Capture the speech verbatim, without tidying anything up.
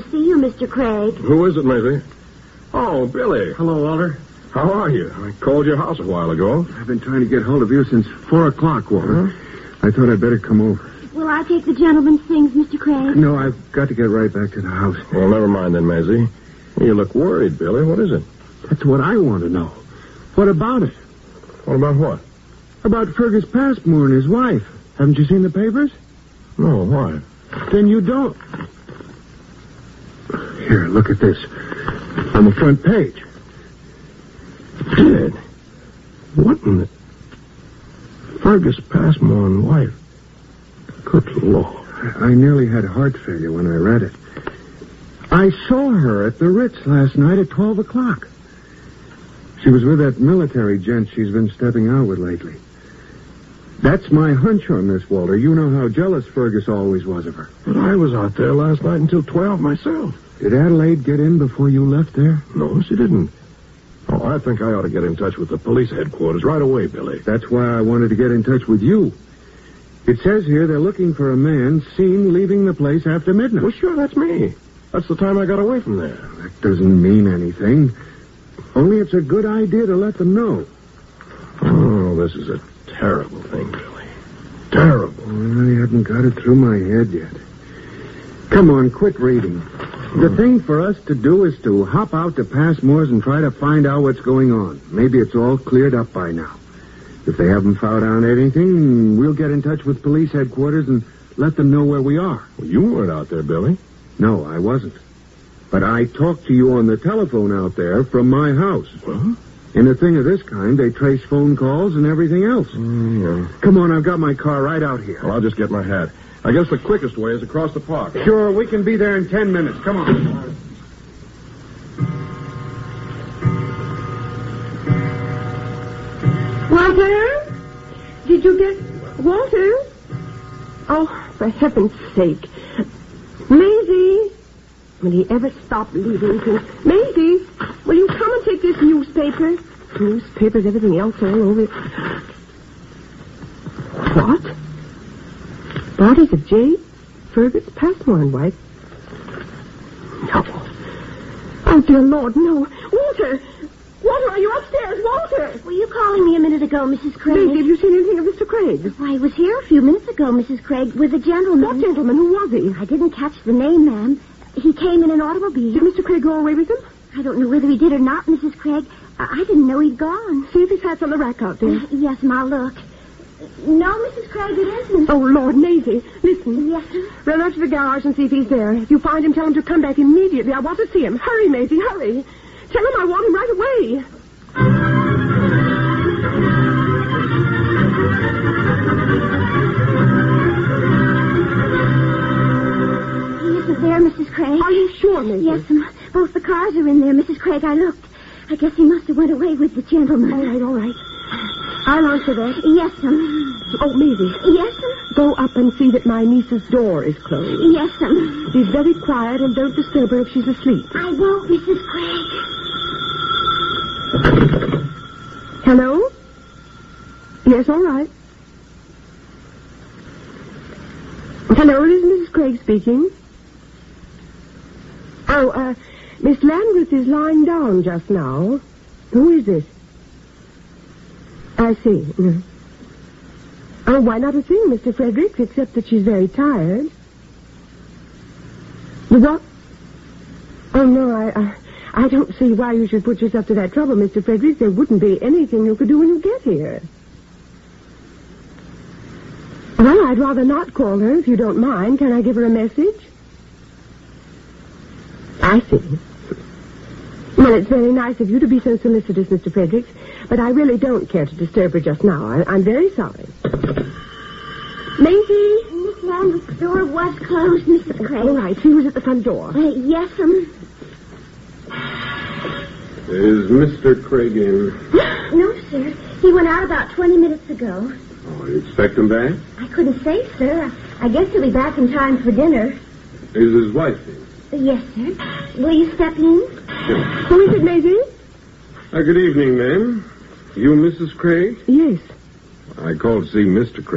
to see you, Mister Craig. Who is it, Maisie? Oh, Billy. Hello, Walter. How are you? I called your house a while ago. I've been trying to get hold of you since four o'clock, Walter. Huh? I thought I'd better come over. Will I take the gentleman's things, Mister Craig? No, I've got to get right back to the house. Well, never mind then, Maisie. You look worried, Billy. What is it? That's what I want to know. What about it? What about what? About Fergus Passmore and his wife. Haven't you seen the papers? No, why? Then you don't. Here, look at this. On the front page. Dead. What in the... Fergus Passmore and wife. Good Lord. I nearly had heart failure when I read it. I saw her at the Ritz last night at twelve o'clock. She was with that military gent she's been stepping out with lately. That's my hunch on this, Walter. You know how jealous Fergus always was of her. But I was out there last night until twelve myself. Did Adelaide get in before you left there? No, she didn't. Oh, I think I ought to get in touch with the police headquarters right away, Billy. That's why I wanted to get in touch with you. It says here they're looking for a man seen leaving the place after midnight. Well, sure, that's me. That's the time I got away from there. That doesn't mean anything. Only it's a good idea to let them know. Oh, this is a terrible thing, Billy. Terrible. Well, I haven't got it through my head yet. Come on, quit reading. The thing for us to do is to hop out to Passmore's and try to find out what's going on. Maybe it's all cleared up by now. If they haven't found out anything, we'll get in touch with police headquarters and let them know where we are. Well, you weren't out there, Billy. No, I wasn't. But I talked to you on the telephone out there from my house. What? In a thing of this kind, they trace phone calls and everything else. Mm, yeah. Come on, I've got my car right out here. Well, I'll just get my hat. I guess the quickest way is across the park. Sure, we can be there in ten minutes. Come on. Walter? Did you get... Walter? Oh, for heaven's sake. Maisie? Will he ever stop leaving things? Maisie, will you come and take this newspaper? Newspapers, everything else all over. What? Bodies of J. Fergus Passmore and wife? No. Oh, dear Lord, no. Walter! Walter, are you upstairs? Walter! Were you calling me a minute ago, Missus Craig? Maisie, have you seen anything of Mister Craig? Why, he was here a few minutes ago, Missus Craig, with a gentleman. What gentleman? Who was he? I didn't catch the name, ma'am. He came in an automobile. Did Mister Craig go away with him? I don't know whether he did or not, Missus Craig. I, I didn't know he'd gone. See if his hat's on the rack out there. Uh, yes, Ma, look. No, Missus Craig, it isn't. Oh, Lord, Maisie, listen. Yes, sir? Run out to the garage and see if he's there. If you find him, tell him to come back immediately. I want to see him. Hurry, Maisie, hurry. Tell him I want him right away. He isn't there, Missus Craig. Are you sure, Maisie? Yes, ma'am. Both the cars are in there, Missus Craig. I looked. I guess he must have went away with the gentleman. All right, all right. I'll answer that. Yes, ma'am. Oh, Maisie. Yes, ma'am. Go up and see that my niece's door is closed. Yes, ma'am. Be very quiet and don't disturb her if she's asleep. I won't, Missus Craig. Hello? Yes, all right. Hello, this is Missus Craig speaking. Oh, uh, Miss Landreth is lying down just now. Who is this? I see. Mm. Oh, why not a thing, Mister Fredericks, except that she's very tired. You what? Oh, no, I, I, I don't see why you should put yourself to that trouble, Mister Fredericks. There wouldn't be anything you could do when you get here. Well, I'd rather not call her, if you don't mind. Can I give her a message? I see. Well, it's very nice of you to be so solicitous, Mister Fredericks, but I really don't care to disturb her just now. I, I'm very sorry. Maisie? Miss Landreth's door was closed, Missus Craig. All right, she was at the front door. Uh, yes, ma'am. Is Mister Craig in? No, sir. He went out about twenty minutes ago. Oh, you expect him back? I couldn't say, sir. I guess he'll be back in time for dinner. Is his wife in? Yes, sir. Will you step in? Sure. Who is it, Maisie? Uh, good evening, ma'am. You Missus Craig? Yes. I called to see Mister Craig.